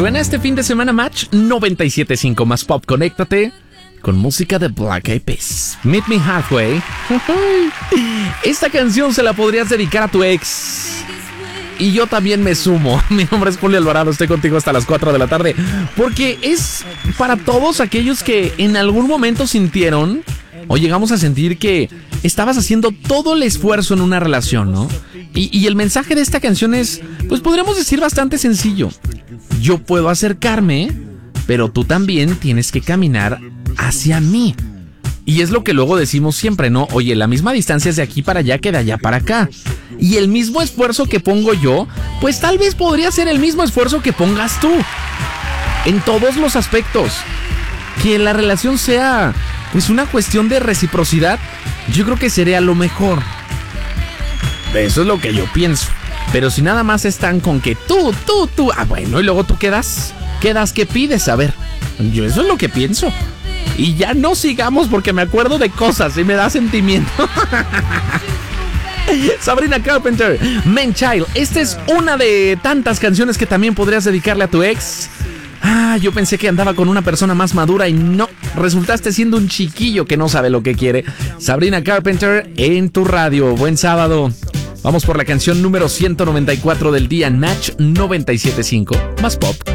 Suena este fin de semana Match 97.5 más pop. Conéctate con música de Black Eyed Peas. Meet Me Halfway. Esta canción se la podrías dedicar a tu ex. Y yo también me sumo. Mi nombre es Julio Alvarado, estoy contigo hasta las 4 de la tarde. Porque es para todos aquellos que en algún momento sintieron o llegamos a sentir que estabas haciendo todo el esfuerzo en una relación, ¿no? Y el mensaje de esta canción es, pues podríamos decir bastante sencillo. Yo puedo acercarme, pero tú también tienes que caminar hacia mí. Y es lo que luego decimos siempre, ¿no? Oye, la misma distancia es de aquí para allá que de allá para acá. Y el mismo esfuerzo que pongo yo, pues tal vez podría ser el mismo esfuerzo que pongas tú. En todos los aspectos. Que la relación sea, pues, una cuestión de reciprocidad, yo creo que sería lo mejor. Eso es lo que yo pienso. Pero si nada más están con que tú. Ah, bueno, y luego tú quedas que pides, a ver. Yo eso es lo que pienso. Y ya no sigamos porque me acuerdo de cosas y me da sentimiento. Sabrina Carpenter, Man Child. Esta es una de tantas canciones que también podrías dedicarle a tu ex. Yo pensé que andaba con una persona más madura y no, resultaste siendo un chiquillo que no sabe lo que quiere. Sabrina Carpenter en tu radio. Buen sábado. Vamos por la canción número 194 del día, Match 97.5, más pop.